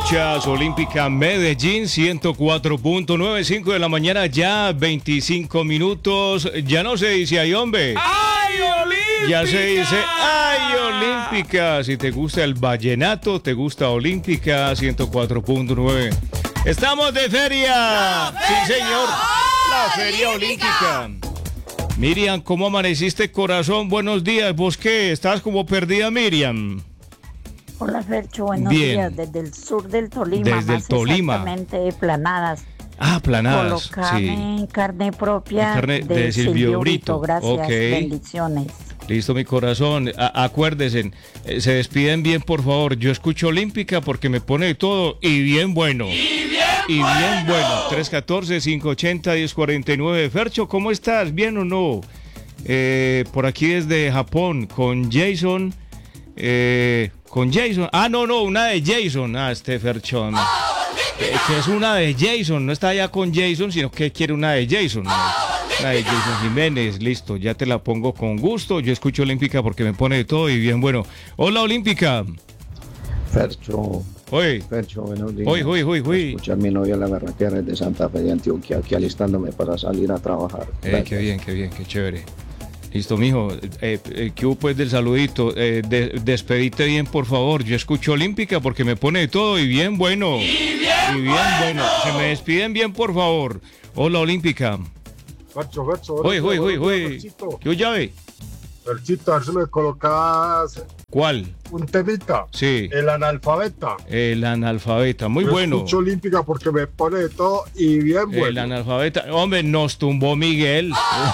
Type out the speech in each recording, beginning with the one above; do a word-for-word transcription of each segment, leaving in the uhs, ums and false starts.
Escuchas Olímpica Medellín ciento cuatro punto nueve, cinco de la mañana, ya veinticinco minutos. Ya no se dice ay, hombre. ¡Ay, Olímpica! Ya se dice ay, Olímpica. Si te gusta el vallenato, te gusta Olímpica ciento cuatro punto nueve. Estamos de feria. Sí, señor. La Feria Olímpica. Miriam, ¿cómo amaneciste, corazón? Buenos días. ¿Vos qué? ¿Estás como perdida, Miriam? Hola, Fercho, buenos Bien. días. Desde el sur del Tolima, Desde el más Tolima. exactamente Planadas. Ah, Planadas, Colocarme sí. carne propia Y carne de, de Silvio Brito. Gracias, Ok. bendiciones. Listo, mi corazón. A- acuérdense, eh, se despiden bien, por favor. Yo escucho Olímpica porque me pone de todo y bien bueno. ¡Y bien Y bien bueno! bueno. tres uno cuatro, cinco ocho cero, uno cero cuatro nueve. Fercho, ¿cómo estás? ¿Bien o no? Eh, por aquí desde Japón con Jason. Eh, con Jason. Ah, no, no, una de Jason. Ah, este Ferchón. Eh, que es una de Jason. No está allá con Jason, sino que quiere una de Jason. ¿no? Una de Jason Jiménez. Listo, ya te la pongo con gusto. Yo escucho Olímpica porque me pone de todo y bien bueno. Hola, Olímpica. Fercho, Oye. Fercho, buenos días. Uy, uy, uy, uy. Escuchar mi novia la berraquera de Santa Fe de Antioquia, aquí alistándome para salir a trabajar. Eh, Gracias. qué bien, qué bien, qué chévere. Listo, mijo. Eh, eh, ¿Qué hubo pues del saludito? Eh, de- despedite bien, por favor. Yo escucho Olímpica porque me pone de todo y bien bueno. ¡Y bien, Y bien bueno. Se me despiden bien, por favor. Hola, Olímpica. Fercho, Fercho. Uy, uy, uy, uy. Ferchito, ¿Qué llave? Ferchito, a ver si me colocas ¿Cuál? un temita. Sí. El analfabeta. El analfabeta. Muy Yo bueno. escucho Olímpica porque me pone de todo y bien El bueno. analfabeta. Hombre, nos tumbó Miguel.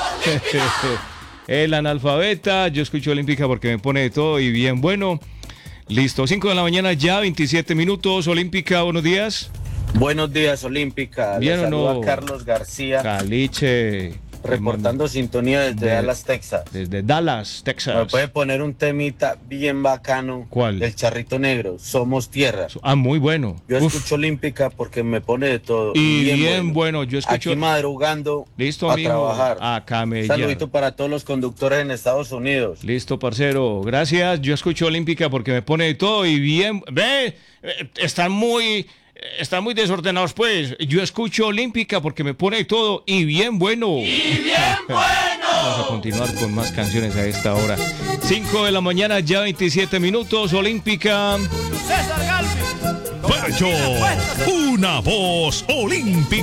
El analfabeta. Yo escucho Olímpica porque me pone de todo y bien bueno. Listo. cinco de la mañana ya, veintisiete minutos. Olímpica, buenos días. Buenos días, Olímpica. ¿Bien Les o saluda no? Carlos García, Caliche. reportando sintonía desde De- Dallas, Texas. Desde Dallas, Me Texas. puede poner un temita bien bacano. ¿Cuál? Del Charrito Negro, Somos Tierra. Ah, muy bueno. Yo Uf. escucho Olímpica porque me pone de todo. Y bien, bueno. Yo escucho. Aquí madrugando Listo, a amigo. trabajar. A camellar. Saludito para todos los conductores en Estados Unidos. Listo, parcero. Gracias. Yo escucho Olímpica porque me pone de todo y bien. Ve, eh, están muy. Están muy desordenados, pues. Yo escucho Olímpica porque me pone de todo y bien bueno. ¡Y bien bueno! Vamos a continuar con más canciones a esta hora. cinco de la mañana, ya veintisiete minutos. Olímpica. César Galvin. Fercho, una voz olímpica.